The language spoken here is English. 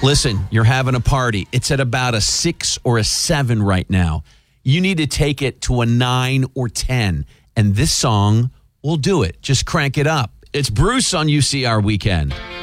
Listen, you're having a party. It's at about a 6 or a 7 right now. You need to take it to a 9 or 10, and this song will do it. Just crank it up. It's Bruce on UCR Weekend.